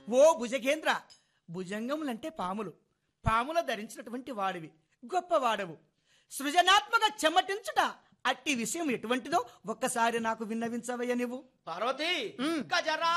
ఓ భుజగేంద్ర, భుజంగములంటే పాములు, పాముల ధరించినటువంటి వాడివి, గొప్పవాడవు. సృజనాత్మక చెమటించుట అట్టి విషయం ఎటువంటిదో ఒక్కసారి నాకు విన్నవించవయ్య నువ్వు. పార్వతి, గజరా